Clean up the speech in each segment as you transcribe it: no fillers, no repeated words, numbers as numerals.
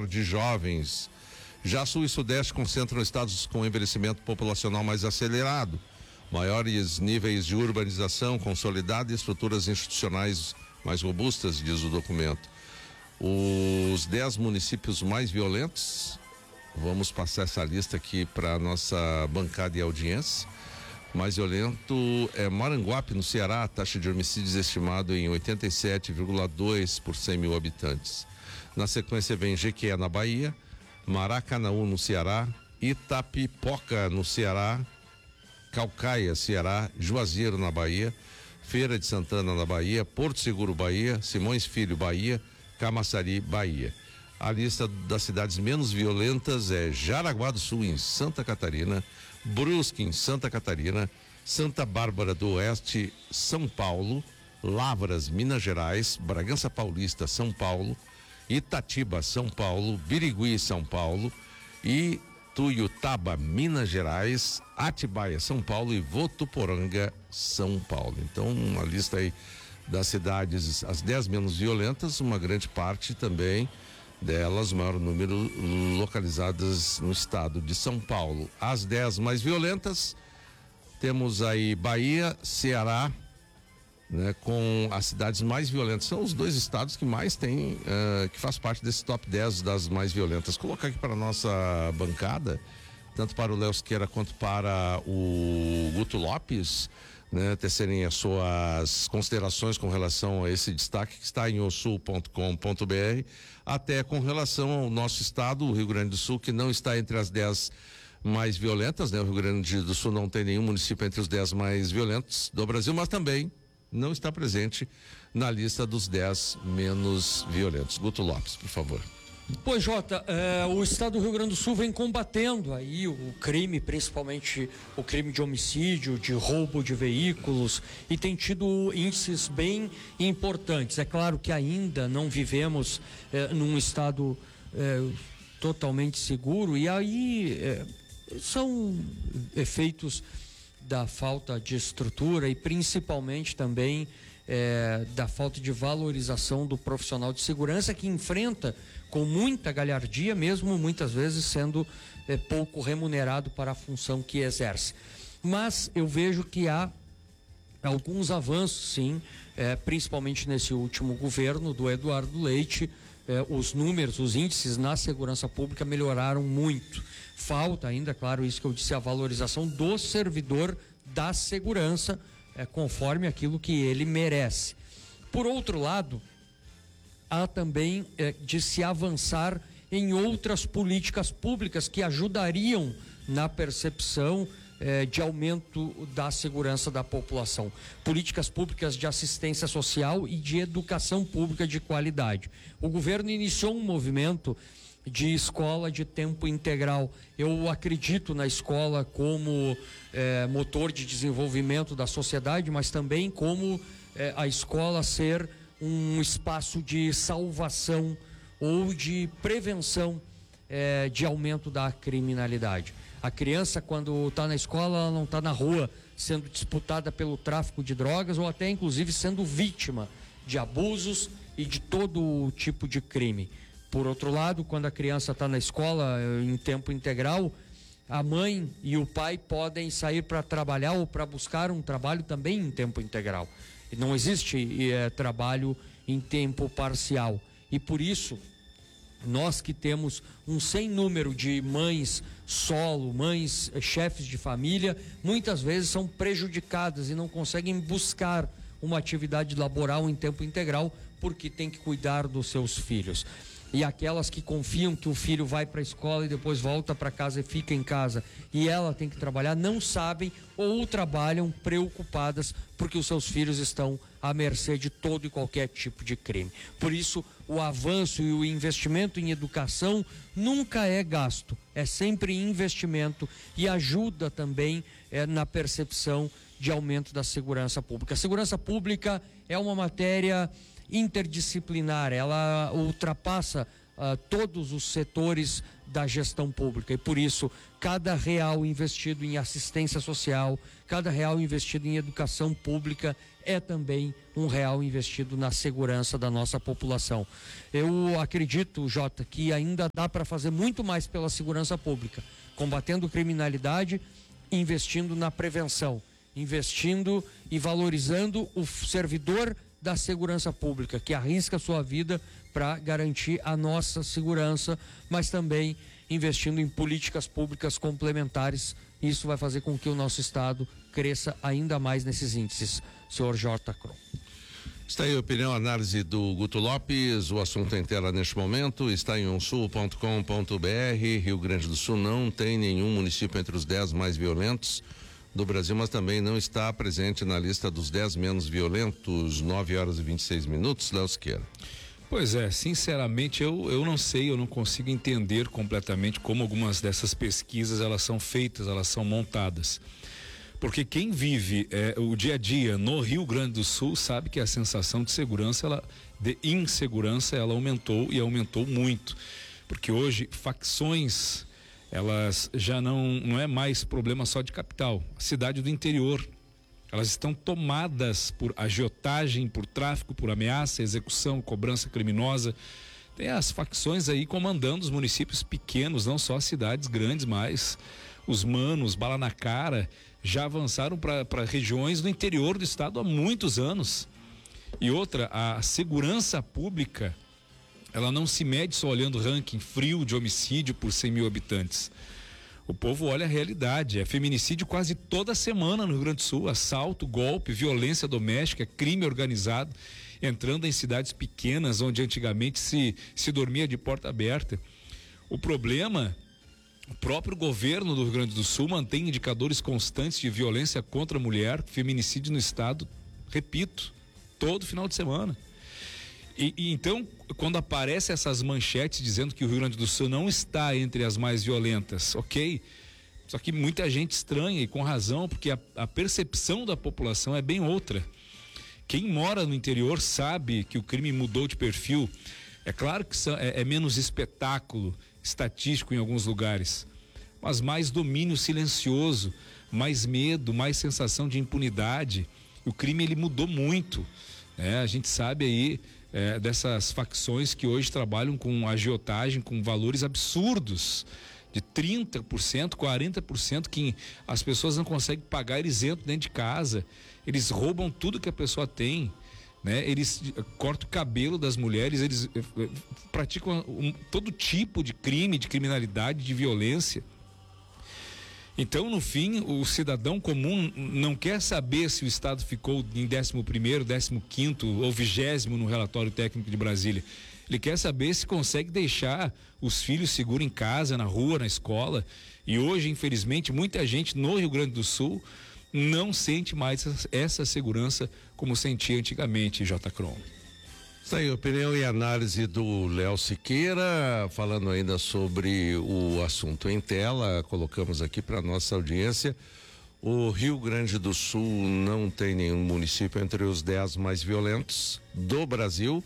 maior de jovens. Já Sul e Sudeste concentram estados com envelhecimento populacional mais acelerado, maiores níveis de urbanização consolidada e estruturas institucionais mais robustas, diz o documento. Os 10 municípios mais violentos, vamos passar essa lista aqui para a nossa bancada e audiência. Mais violento é Maranguape, no Ceará, a taxa de homicídios estimado em 87,2 por 100 mil habitantes. Na sequência vem Jequié, na Bahia, Maracanaú, no Ceará, Itapipoca, no Ceará, Caucaia, Ceará, Juazeiro, na Bahia, Feira de Santana, na Bahia, Porto Seguro, Bahia, Simões Filho, Bahia, Camaçari, Bahia. A lista das cidades menos violentas é Jaraguá do Sul, em Santa Catarina, Brusque, em Santa Catarina, Santa Bárbara do Oeste, São Paulo, Lavras, Minas Gerais, Bragança Paulista, São Paulo, Itatiba, São Paulo, Birigui, São Paulo, e Tuiutaba, Minas Gerais, Atibaia, São Paulo e Votuporanga, São Paulo. Então, uma lista aí das cidades, as 10 menos violentas, uma grande parte também delas, maior número localizadas no estado de São Paulo. As 10 mais violentas, temos aí Bahia, Ceará, né, com as cidades mais violentas. São os 2 estados que mais tem, que faz parte desse top 10 das mais violentas. Colocar aqui para a nossa bancada, tanto para o Léo Siqueira quanto para o Guto Lopes, né, tecerem as suas considerações com relação a esse destaque que está em osul.com.br, até com relação ao nosso estado, o Rio Grande do Sul, que não está entre as 10 mais violentas, né? O Rio Grande do Sul não tem nenhum município entre os 10 mais violentos do Brasil, mas também não está presente na lista dos 10 menos violentos. Guto Lopes, por favor. Pois, Jota, o estado do Rio Grande do Sul vem combatendo aí o crime, principalmente o crime de homicídio, de roubo de veículos, e tem tido índices bem importantes. É claro que ainda não vivemos num estado totalmente seguro, e aí são efeitos da falta de estrutura e principalmente também da falta de valorização do profissional de segurança, que enfrenta com muita galhardia, mesmo muitas vezes sendo pouco remunerado para a função que exerce. Mas eu vejo que há alguns avanços, sim, principalmente nesse último governo do Eduardo Leite. Os números, os índices na segurança pública melhoraram muito. Falta ainda, claro, isso que eu disse, a valorização do servidor da segurança, conforme aquilo que ele merece. Por outro lado, há também de se avançar em outras políticas públicas que ajudariam na percepção de aumento da segurança da população. Políticas públicas de assistência social e de educação pública de qualidade. O governo iniciou um movimento de escola de tempo integral. Eu acredito na escola como motor de desenvolvimento da sociedade, mas também como a escola ser um espaço de salvação ou de prevenção de aumento da criminalidade. A criança, quando está na escola, ela não está na rua sendo disputada pelo tráfico de drogas ou até inclusive sendo vítima de abusos e de todo tipo de crime. Por outro lado, quando a criança está na escola em tempo integral, a mãe e o pai podem sair para trabalhar ou para buscar um trabalho também em tempo integral. Não existe trabalho em tempo parcial. E por isso, nós que temos um sem número de mães solo, mães chefes de família, muitas vezes são prejudicadas e não conseguem buscar uma atividade laboral em tempo integral porque tem que cuidar dos seus filhos. E aquelas que confiam que o filho vai para a escola e depois volta para casa e fica em casa e ela tem que trabalhar, não sabem ou trabalham preocupadas porque os seus filhos estão à mercê de todo e qualquer tipo de crime. Por isso, o avanço e o investimento em educação nunca é gasto, é sempre investimento e ajuda também na percepção de aumento da segurança pública. A segurança pública é uma matéria interdisciplinar, ela ultrapassa todos os setores da gestão pública. E por isso, cada real investido em assistência social, cada real investido em educação pública é também um real investido na segurança da nossa população. Eu acredito, Jota, que ainda dá para fazer muito mais pela segurança pública, combatendo criminalidade, investindo na prevenção, investindo e valorizando o servidor da segurança pública, que arrisca a sua vida para garantir a nossa segurança, mas também investindo em políticas públicas complementares. Isso vai fazer com que o nosso estado cresça ainda mais nesses índices. Senhor J. Cron. Está aí a opinião, análise do Guto Lopes. O assunto em tela neste momento está em onsul.com.br. Rio Grande do Sul não tem nenhum município entre os 10 mais violentos do Brasil, mas também não está presente na lista dos 10 menos violentos. 9h26, Léo Siqueira. Pois é, sinceramente eu não sei, eu não consigo entender completamente como algumas dessas pesquisas elas são feitas, elas são montadas. Porque quem vive o dia a dia no Rio Grande do Sul sabe que a sensação de segurança, de insegurança, ela aumentou e aumentou muito. Porque hoje facções, elas já não é mais problema só de capital, a cidade do interior. Elas estão tomadas por agiotagem, por tráfico, por ameaça, execução, cobrança criminosa. Tem as facções aí comandando os municípios pequenos, não só as cidades grandes, mas os manos, bala na cara, já avançaram para regiões do interior do estado há muitos anos. E outra, a segurança pública, ela não se mede só olhando ranking frio de homicídio por 100 mil habitantes. O povo olha a realidade, é feminicídio quase toda semana no Rio Grande do Sul, assalto, golpe, violência doméstica, crime organizado, entrando em cidades pequenas onde antigamente se dormia de porta aberta. O problema, o próprio governo do Rio Grande do Sul mantém indicadores constantes de violência contra a mulher, feminicídio no estado, repito, todo final de semana. E então, quando aparecem essas manchetes dizendo que o Rio Grande do Sul não está entre as mais violentas, ok? Só que muita gente estranha e com razão, porque a percepção da população é bem outra. Quem mora no interior sabe que o crime mudou de perfil. É claro que é menos espetáculo estatístico em alguns lugares, mas mais domínio silencioso, mais medo, mais sensação de impunidade. O crime ele mudou muito. A gente sabe aí dessas facções que hoje trabalham com agiotagem, com valores absurdos, de 30%, 40%, que as pessoas não conseguem pagar, eles entram dentro de casa, eles roubam tudo que a pessoa tem, eles cortam o cabelo das mulheres, eles praticam todo tipo de crime, de criminalidade, de violência. Então, no fim, o cidadão comum não quer saber se o estado ficou em 11º, 15º ou 20º no relatório técnico de Brasília. Ele quer saber se consegue deixar os filhos seguros em casa, na rua, na escola. E hoje, infelizmente, muita gente no Rio Grande do Sul não sente mais essa segurança como sentia antigamente, J. Cron. Isso aí, opinião e análise do Léo Siqueira, falando ainda sobre o assunto em tela. Colocamos aqui para nossa audiência: o Rio Grande do Sul não tem nenhum município entre os 10 mais violentos do Brasil,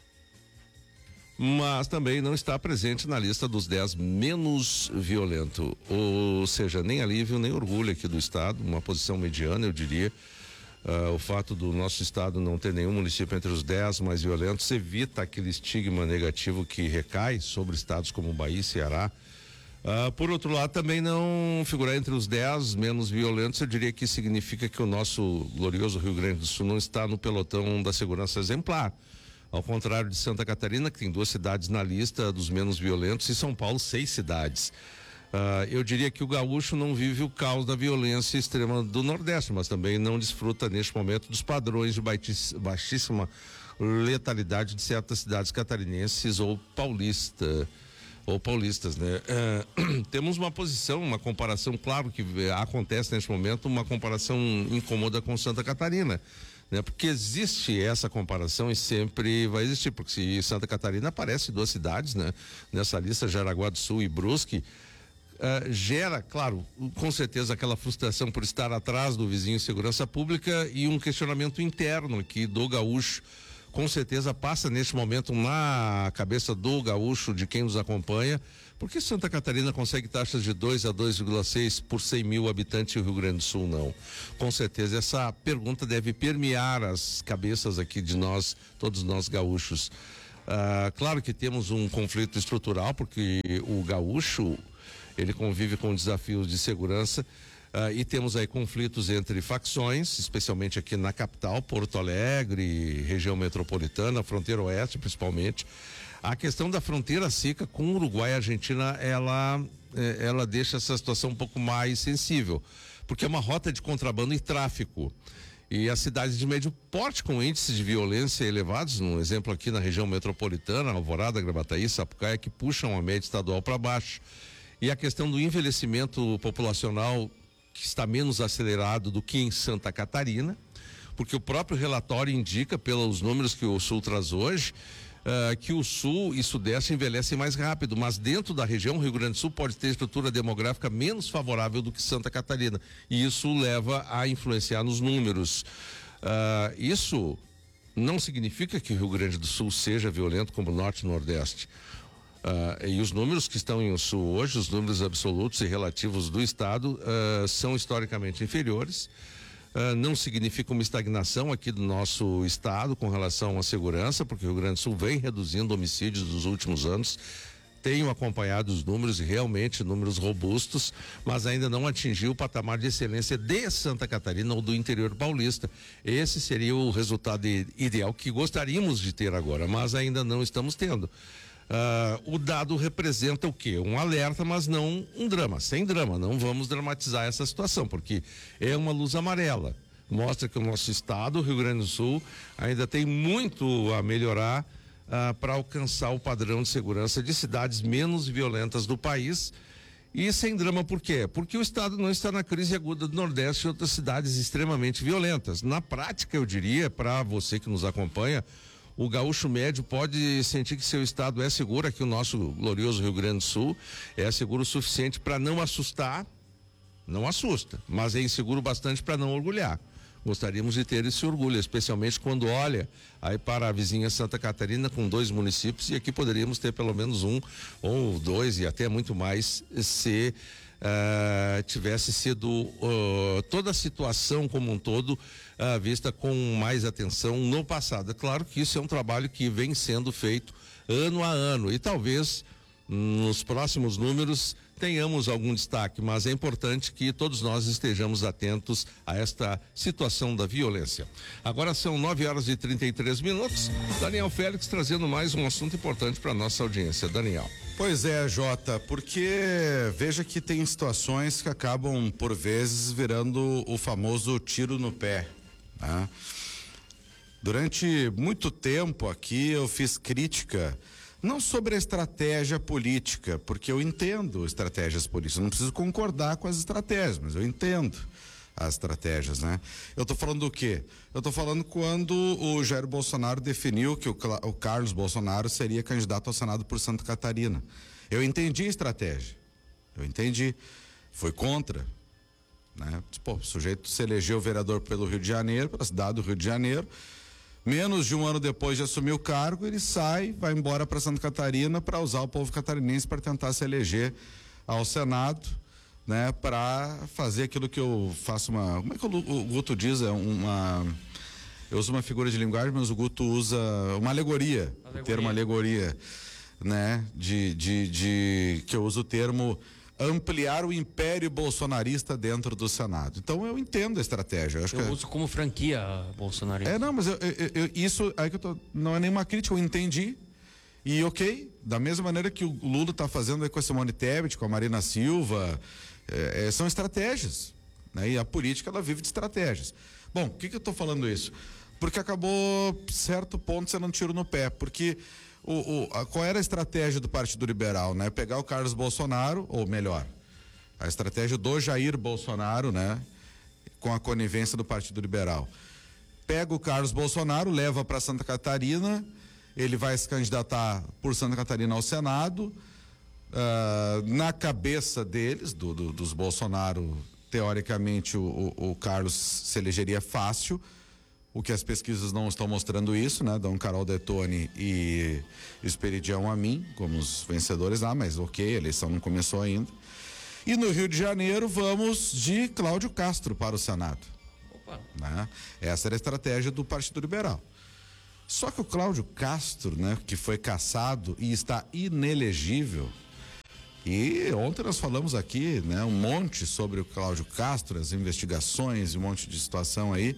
mas também não está presente na lista dos 10 menos violentos, ou seja, nem alívio nem orgulho aqui do estado, uma posição mediana, eu diria. O fato do nosso estado não ter nenhum município entre os 10 mais violentos evita aquele estigma negativo que recai sobre estados como Bahia e Ceará. Por outro lado, também não figurar entre os 10 menos violentos, eu diria que significa que o nosso glorioso Rio Grande do Sul não está no pelotão da segurança exemplar. Ao contrário de Santa Catarina, que tem 2 cidades na lista dos menos violentos, e São Paulo 6 cidades. Eu diria que o gaúcho não vive o caos da violência extrema do Nordeste, mas também não desfruta neste momento dos padrões de baixíssima letalidade de certas cidades catarinenses ou paulistas, né? Temos uma posição, uma comparação, claro que acontece neste momento, uma comparação incômoda com Santa Catarina, né? Porque existe essa comparação e sempre vai existir, porque se Santa Catarina aparece 2 cidades, né? Nessa lista, Jaraguá do Sul e Brusque, gera, claro, com certeza aquela frustração por estar atrás do vizinho em segurança pública e um questionamento interno aqui do gaúcho com certeza passa neste momento na cabeça do gaúcho, de quem nos acompanha, por que Santa Catarina consegue taxas de 2 a 2,6 por 100 mil habitantes e o Rio Grande do Sul não? Com certeza essa pergunta deve permear as cabeças aqui de nós, todos nós gaúchos. Claro que temos um conflito estrutural, porque o gaúcho, ele convive com desafios de segurança, e temos aí conflitos entre facções, especialmente aqui na capital, Porto Alegre, região metropolitana, fronteira oeste principalmente. A questão da fronteira seca com o Uruguai e a Argentina, ela deixa essa situação um pouco mais sensível, porque é uma rota de contrabando e tráfico. E as cidades de médio porte com índices de violência elevados, um exemplo aqui na região metropolitana, Alvorada, Gravataí, Sapucaia, que puxam a média estadual para baixo. E a questão do envelhecimento populacional, que está menos acelerado do que em Santa Catarina, porque o próprio relatório indica, pelos números que o Sul traz hoje, que o Sul e Sudeste envelhecem mais rápido, mas dentro da região, o Rio Grande do Sul pode ter estrutura demográfica menos favorável do que Santa Catarina, e isso leva a influenciar nos números. Isso não significa que o Rio Grande do Sul seja violento como o Norte e Nordeste. E os números que estão em o Sul hoje, os números absolutos e relativos do Estado, são historicamente inferiores. Não significa uma estagnação aqui do nosso Estado com relação à segurança, porque o Rio Grande do Sul vem reduzindo homicídios nos últimos anos. Tenho acompanhado os números e realmente números robustos, mas ainda não atingiu o patamar de excelência de Santa Catarina ou do interior paulista. Esse seria o resultado ideal que gostaríamos de ter agora, mas ainda não estamos tendo. O dado representa o quê? Um alerta, mas não um drama. Sem drama, não vamos dramatizar essa situação, porque é uma luz amarela. Mostra que o nosso estado, o Rio Grande do Sul, ainda tem muito a melhorar para alcançar o padrão de segurança de cidades menos violentas do país. E sem drama, por quê? Porque o estado não está na crise aguda do Nordeste e outras cidades extremamente violentas. Na prática, eu diria, para você que nos acompanha, o gaúcho médio pode sentir que seu estado é seguro, aqui o nosso glorioso Rio Grande do Sul é seguro o suficiente para não assustar, não assusta, mas é inseguro bastante para não orgulhar. Gostaríamos de ter esse orgulho, especialmente quando olha aí para a vizinha Santa Catarina com 2 municípios, e aqui poderíamos ter pelo menos 1 ou 2 e até muito mais se tivesse sido toda a situação como um todo vista com mais atenção no passado. É claro que isso é um trabalho que vem sendo feito ano a ano e talvez nos próximos números tenhamos algum destaque, mas é importante que todos nós estejamos atentos a esta situação da violência. Agora são 9h33. Daniel Félix trazendo mais um assunto importante para a nossa audiência. Daniel. Pois é, Jota, porque veja que tem situações que acabam por vezes virando o famoso tiro no pé, né? Durante muito tempo aqui eu fiz crítica não sobre a estratégia política, porque eu entendo estratégias políticas, eu não preciso concordar com as estratégias, mas eu entendo as estratégias, né? Eu tô falando do quê? Eu tô falando quando o Jair Bolsonaro definiu que o Carlos Bolsonaro seria candidato ao Senado por Santa Catarina. Eu entendi a estratégia, eu entendi, foi contra, né? Pô, o sujeito se elegeu vereador pelo Rio de Janeiro, pela cidade do Rio de Janeiro, menos de um ano depois de assumir o cargo, ele sai, vai embora para Santa Catarina para usar o povo catarinense para tentar se eleger ao Senado, né? Para fazer aquilo que eu faço como é que o Guto diz? Eu uso uma figura de linguagem, mas o Guto usa uma alegoria. O termo alegoria, né? Que eu uso o termo ampliar o império bolsonarista dentro do Senado. Então eu entendo a estratégia. Eu uso como franquia bolsonarista. Não, mas isso aí que não é nenhuma crítica, eu entendi. E ok, da mesma maneira que o Lula está fazendo aí com a Simone Tebet, com a Marina Silva, são estratégias, né? E a política ela vive de estratégias. Bom, por que eu estou falando isso? Porque acabou certo ponto sendo um tiro no pé, porque qual era a estratégia do Partido Liberal, né? Pegar o Carlos Bolsonaro, ou melhor, a estratégia do Jair Bolsonaro, né? Com a conivência do Partido Liberal. Pega o Carlos Bolsonaro, leva para Santa Catarina, ele vai se candidatar por Santa Catarina ao Senado, na cabeça deles, dos Bolsonaro, teoricamente o Carlos se elegeria fácil, o que as pesquisas não estão mostrando isso, né? Dom Carol Detone e Esperidião Amin como os vencedores lá, mas ok, a eleição não começou ainda. E no Rio de Janeiro vamos de Cláudio Castro para o Senado. Opa. Né? Essa era a estratégia do Partido Liberal. Só que o Cláudio Castro, né, que foi cassado e está inelegível, e ontem nós falamos aqui, né, um monte sobre o Cláudio Castro, as investigações, um monte de situação aí.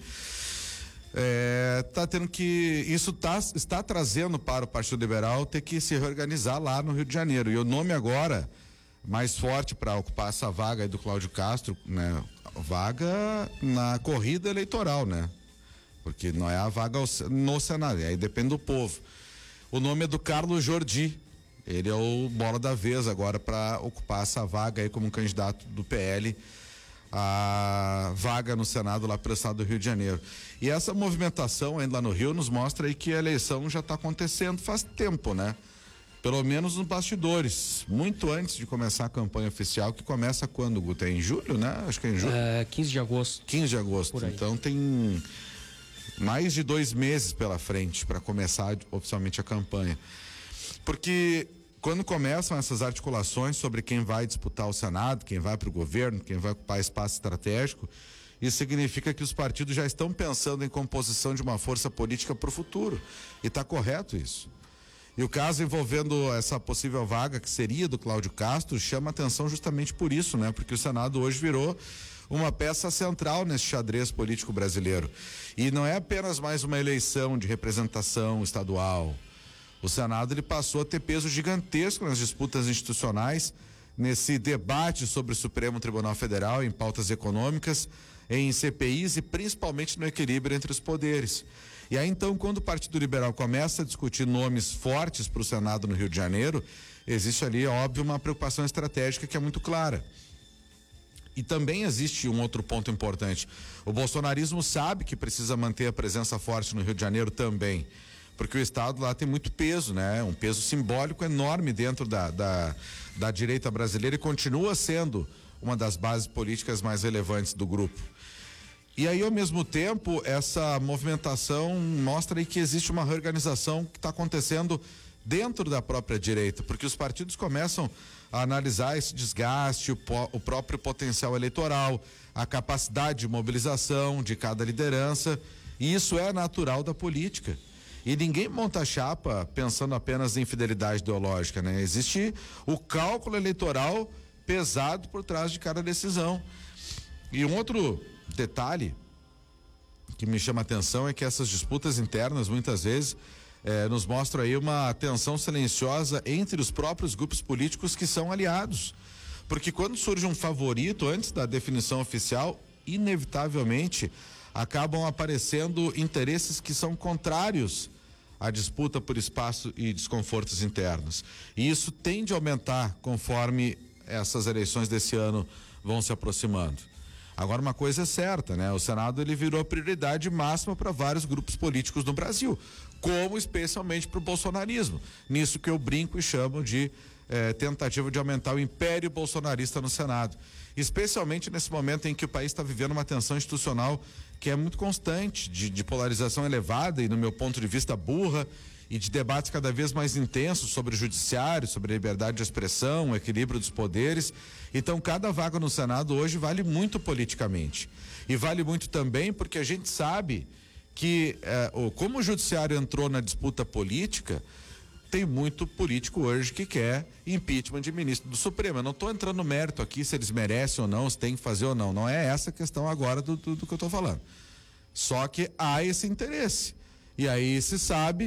Tá tendo que isso está trazendo para o Partido Liberal ter que se reorganizar lá no Rio de Janeiro. E o nome agora mais forte para ocupar essa vaga aí do Cláudio Castro, né, vaga na corrida eleitoral, né? Porque não é a vaga no Senado, aí depende do povo. O nome é do Carlos Jordi. Ele é o bola da vez agora para ocupar essa vaga aí como candidato do PL, a vaga no Senado lá pelo estado do Rio de Janeiro. E essa movimentação ainda lá no Rio nos mostra aí que a eleição já está acontecendo faz tempo, né? Pelo menos nos bastidores, muito antes de começar a campanha oficial, que começa quando, Guto? É em julho, né? Acho que é em julho. 15 de agosto. 15 de agosto. Então tem mais de 2 meses pela frente para começar oficialmente a campanha. Porque quando começam essas articulações sobre quem vai disputar o Senado, quem vai para o governo, quem vai ocupar espaço estratégico, isso significa que os partidos já estão pensando em composição de uma força política para o futuro. E está correto isso. E o caso envolvendo essa possível vaga, que seria do Cláudio Castro, chama atenção justamente por isso, né? Porque o Senado hoje virou uma peça central nesse xadrez político brasileiro. E não é apenas mais uma eleição de representação estadual. O Senado ele passou a ter peso gigantesco nas disputas institucionais, nesse debate sobre o Supremo Tribunal Federal, em pautas econômicas, em CPIs e principalmente no equilíbrio entre os poderes. E aí então, quando o Partido Liberal começa a discutir nomes fortes para o Senado no Rio de Janeiro, existe ali, óbvio, uma preocupação estratégica que é muito clara. E também existe um outro ponto importante. O bolsonarismo sabe que precisa manter a presença forte no Rio de Janeiro também, porque o Estado lá tem muito peso, né? Um peso simbólico enorme dentro da direita brasileira e continua sendo uma das bases políticas mais relevantes do grupo. E aí, ao mesmo tempo, essa movimentação mostra aí que existe uma reorganização que está acontecendo dentro da própria direita, porque os partidos começam a analisar esse desgaste, o próprio potencial eleitoral, a capacidade de mobilização de cada liderança, e isso é natural da política. E ninguém monta chapa pensando apenas em fidelidade ideológica, né? Existe o cálculo eleitoral pesado por trás de cada decisão. E um outro detalhe que me chama a atenção é que essas disputas internas, muitas vezes, nos mostram aí uma tensão silenciosa entre os próprios grupos políticos que são aliados. Porque quando surge um favorito, antes da definição oficial, inevitavelmente acabam aparecendo interesses que são contrários à disputa por espaço e desconfortos internos. E isso tende a aumentar conforme essas eleições desse ano vão se aproximando. Agora, uma coisa é certa, né? O Senado ele virou a prioridade máxima para vários grupos políticos no Brasil, como especialmente para o bolsonarismo. Nisso que eu brinco e chamo de tentativa de aumentar o império bolsonarista no Senado. Especialmente nesse momento em que o país está vivendo uma tensão institucional que é muito constante, de polarização elevada e, no meu ponto de vista, burra, e de debates cada vez mais intensos sobre o judiciário, sobre a liberdade de expressão, o equilíbrio dos poderes. Então, cada vaga no Senado hoje vale muito politicamente. E vale muito também porque a gente sabe que, como o judiciário entrou na disputa política, tem muito político hoje que quer impeachment de ministro do Supremo. Eu não estou entrando no mérito aqui se eles merecem ou não, se tem que fazer ou não. Não é essa a questão agora do que eu estou falando. Só que há esse interesse. E aí se sabe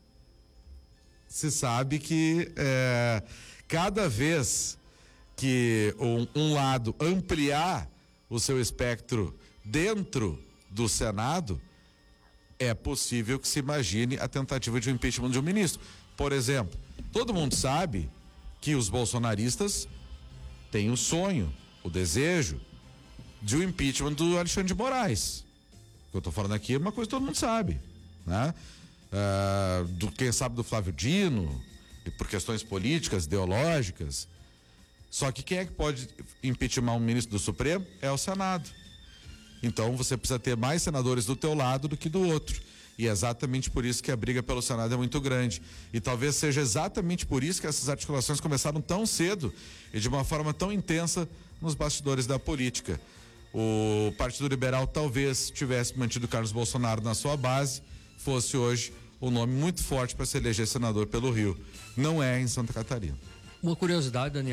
que cada vez que um lado ampliar o seu espectro dentro do Senado, é possível que se imagine a tentativa de um impeachment de um ministro. Por exemplo, todo mundo sabe que os bolsonaristas têm o sonho, o desejo de um impeachment do Alexandre de Moraes. O que eu estou falando aqui é uma coisa que todo mundo sabe, né? Quem sabe do Flávio Dino, e por questões políticas, ideológicas. Só que quem é que pode impeachment um ministro do Supremo? É o Senado. Então você precisa ter mais senadores do teu lado do que do outro. E é exatamente por isso que a briga pelo Senado é muito grande. E talvez seja exatamente por isso que essas articulações começaram tão cedo e de uma forma tão intensa nos bastidores da política. O Partido Liberal talvez tivesse mantido Carlos Bolsonaro na sua base, fosse hoje um nome muito forte para se eleger senador pelo Rio. Não é em Santa Catarina. Uma curiosidade, Daniel.